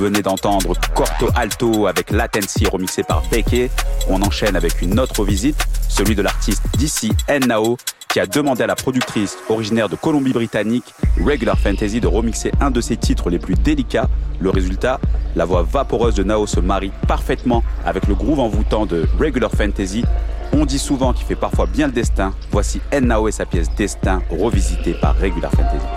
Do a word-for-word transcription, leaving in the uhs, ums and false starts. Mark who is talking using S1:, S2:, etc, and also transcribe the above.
S1: Vous venez d'entendre Corto Alto avec Latency remixé par Beke. On enchaîne avec une autre visite, celui de l'artiste D C Nao, qui a demandé à la productrice originaire de Colombie-Britannique, Regular Fantasy, de remixer un de ses titres les plus délicats. Le résultat, la voix vaporeuse de Nao se marie parfaitement avec le groove envoûtant de Regular Fantasy. On dit souvent qu'il fait parfois bien le destin. Voici Nao et sa pièce Destin, revisitée par Regular Fantasy.